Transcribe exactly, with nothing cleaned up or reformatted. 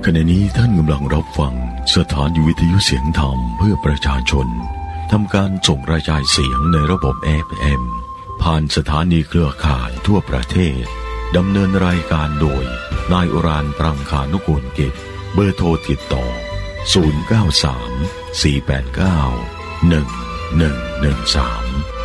ขณะนี้ท่านกำลังรับฟังสถานีวิทยุเสียงธรรมเพื่อประชาชนทำการส่งกระจายเสียงในระบบ เอฟ เอ็ม ผ่านสถานีเครือข่ายทั่วประเทศดำเนินรายการโดยนายอุรานปรังคานุกูลกิจเบอร์โทรติดต่อศูนย์ เก้า สาม สี่ แปด เก้า หนึ่ง หนึ่ง หนึ่ง สาม